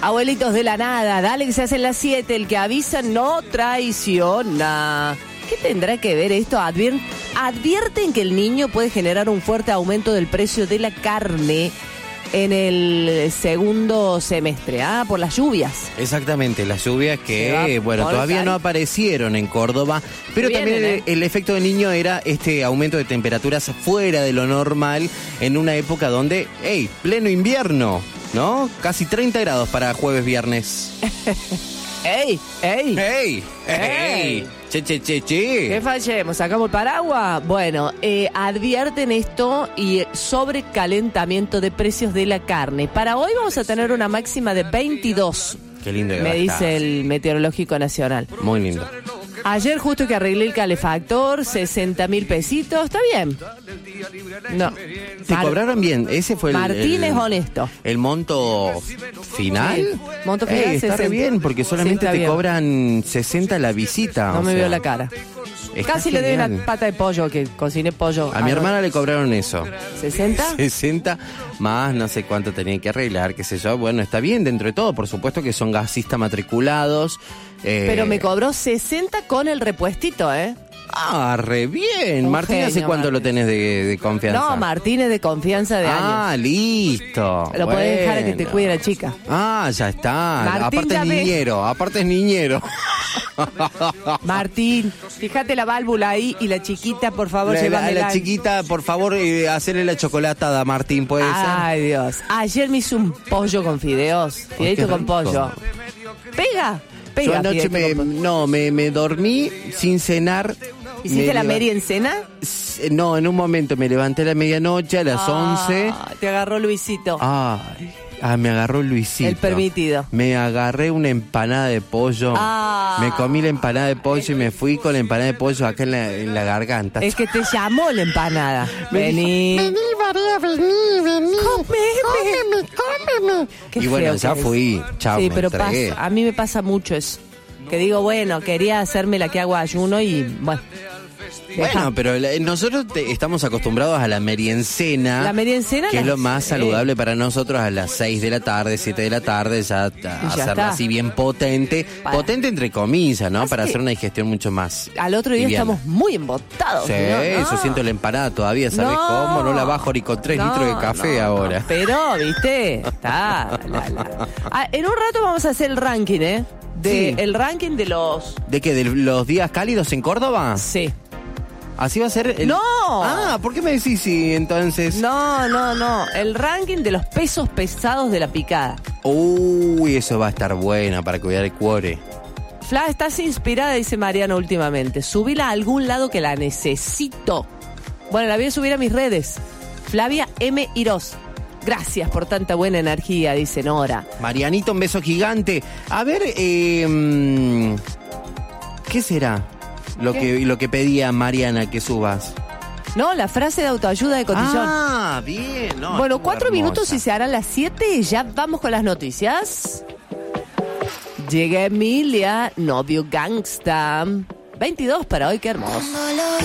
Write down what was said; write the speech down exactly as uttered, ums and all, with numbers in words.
Abuelitos de la nada, dale que se hacen las siete, el que avisa no traiciona. ¿Qué tendrá que ver esto? Advier- advierten que el niño puede generar un fuerte aumento del precio de la carne en el segundo semestre, ah, por las lluvias. Exactamente, las lluvias que, bueno, todavía no aparecieron en Córdoba, pero Vienen, también ¿eh? el, el efecto del niño era este aumento de temperaturas fuera de lo normal en una época donde, hey, pleno invierno, ¿no? Casi treinta grados para jueves, viernes. ¡Ey! ¡Ey! ¡Ey! ¡Ey! ¡Che, che, che, che! ¿Qué fallemos? ¿Sacamos el paraguas? Bueno, eh, advierten esto y sobrecalentamiento de precios de la carne. Para hoy vamos a tener una máxima de veintidós. Qué lindo que me va a dice estar. el Meteorológico Nacional. Muy lindo. Ayer justo que arreglé el calefactor, sesenta mil pesitos, está bien. No. ¿Te Mar- cobraron bien? Ese fue el... Martín el- es honesto. ¿El monto final? Sí, monto final Ey, está re sesenta. bien, porque solamente Sí, está te bien. cobran sesenta la visita. No o me sea, veo la cara. está Casi le doy genial. una pata de pollo, que cociné pollo. A mi Ah, hermana le cobraron eso. ¿sesenta? sesenta más no sé cuánto tenía que arreglar, qué sé yo. Bueno, está bien dentro de todo, por supuesto que son gasistas matriculados. eh, Pero me cobró sesenta con el repuestito, ¿eh? Ah, re bien. Un Martín, ¿hace genio, cuánto Martín. lo tenés de, de confianza? No, Martín es de confianza de Ah, años. listo. Lo podés dejar a que te Bueno. cuide la chica. Ah, ya está. Martín, aparte ya es ve. niñero, aparte es niñero. Martín, fíjate la válvula ahí y la chiquita, por favor, La, la, llévamela. la chiquita, por favor, eh, hacerle la chocolatada, Martín, ¿puede ser? Ay, Dios. Ayer me hice un pollo con fideos. Fideito qué con rico. pollo. Pega, Yo pega. anoche fideito me, con pollo. no, me, me dormí sin cenar. ¿Hiciste Me la leva- media en cena? S- No, en un momento me levanté a la medianoche, a las once. Ah, te agarró Luisito. Ay, ah, me agarró Luisito. El permitido. Me agarré una empanada de pollo. Ah. Me comí la empanada de pollo y me fui con la empanada de pollo acá en la, en la garganta. Es que te llamó la empanada. Me Vení. dijo, Vení, María, vení, vení. Cómeme. Cómeme, cómeme. Qué Y bueno, feo ya que es. fui. Chao, Sí, me pero entregué. pasa, a mí me pasa mucho eso. Que digo, bueno, quería hacerme la que hago ayuno y bueno. deja. Bueno, pero la- nosotros te- estamos acostumbrados a la meriencena. La meriencena que la- es lo más eh. saludable para nosotros a las seis de la tarde, siete de la tarde, ya, ya hacerlo está. así bien potente. Para. Potente entre comillas, ¿no? Pasa Para que hacer una digestión mucho más Al otro día liviana. estamos muy embotados. Sí, ¿no? eso No. siento la empanada todavía, ¿sabes No. cómo? No la bajo ni con tres No, litros de café no, ahora. no, pero, viste, está. la, la. Ah, en un rato vamos a hacer el ranking, ¿eh? De, Sí. El ranking de los... ¿De qué? ¿De los días cálidos en Córdoba? Sí. ¿Así va a ser? El... ¡No! Ah, ¿por qué me decís sí entonces? No, no, no. El ranking de los pesos pesados de la picada. Uy, eso va a estar buena para cuidar el cuore. Fla, estás inspirada, dice Mariano últimamente. Subila a algún lado que la necesito. Bueno, la voy a subir a mis redes. Flavia M. Irós. Gracias por tanta buena energía, dice Nora. Marianito, un beso gigante. A ver, eh, mm, ¿qué será lo ¿Qué? que lo que pedía Mariana que subas? No, la frase de autoayuda de Cotillón. Ah, bien. No, bueno, estuvo cuatro hermosa. minutos y se harán las siete y ya vamos con las noticias. Llega Emilia, novio gangsta. veintidós para hoy, qué hermoso.